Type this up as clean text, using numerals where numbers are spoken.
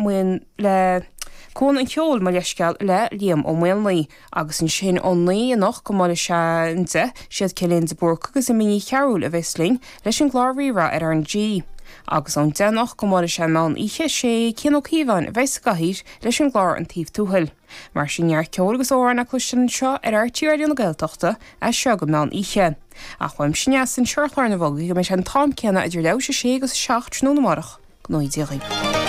muin le Cón an ceol mar leisceal le líam ó mhailnaí agus an sin ónnaí nach go mála seanta siad cilíonn de borca agus i miní chearúil a bheisling leis an gláiríra ar an G. Agus an denach go mála se mán ihe sé cinocíhain a bheits gahír leis an glár an tíomh túhail. Mar sin near ceol agus óir na cluistean seo ar tíirí na Gaeltachta a seo go mán ihe. A chuim sin as an seirchláir na bhogaí go mé an tám ceanna idir leabhar sé agus 7 nó marach. Gnoidíochaí.